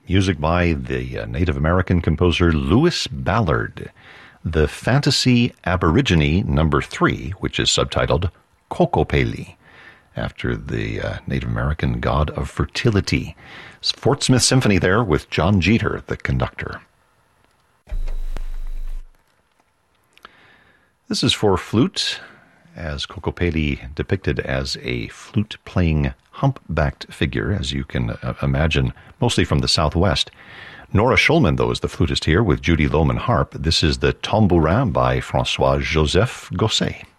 Music by the Native American composer Lewis Ballard. The Fantasy Aborigine No. 3, which is subtitled Kokopeli, after the Native American god of fertility. It's Fort Smith Symphony there with John Jeter, the conductor. This is for flute, as Kokopeli depicted as a flute-playing humpbacked figure, as you can imagine, mostly from the Southwest. Nora Schulman, though, is the flutist here with Judy Lohman harp. This is the Tambourin by François-Joseph Gosset.